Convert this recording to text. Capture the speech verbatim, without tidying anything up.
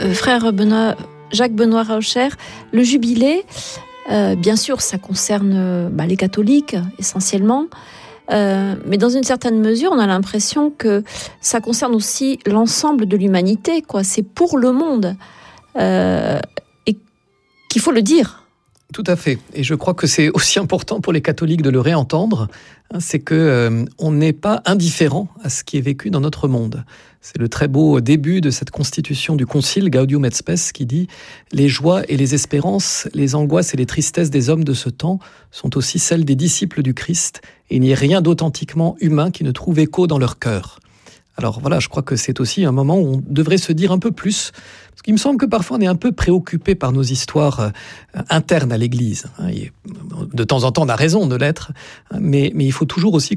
Euh, frère Benoît, Jacques Benoît Raucher, le jubilé, euh, bien sûr, ça concerne bah, les catholiques essentiellement, euh, mais dans une certaine mesure, on a l'impression que ça concerne aussi l'ensemble de l'humanité, quoi. C'est pour le monde euh, et qu'il faut le dire. Tout à fait. Et je crois que c'est aussi important pour les catholiques de le réentendre. C'est qu'on euh, n'est pas indifférent à ce qui est vécu dans notre monde. C'est le très beau début de cette constitution du Concile Gaudium et Spes qui dit « Les joies et les espérances, les angoisses et les tristesses des hommes de ce temps sont aussi celles des disciples du Christ, et il n'y a rien d'authentiquement humain qui ne trouve écho dans leur cœur. » Alors voilà, je crois que c'est aussi un moment où on devrait se dire un peu plus, parce qu'il me semble que parfois on est un peu préoccupé par nos histoires euh, internes à l'Église. De temps en temps, on a raison de l'être, mais, mais il faut toujours aussi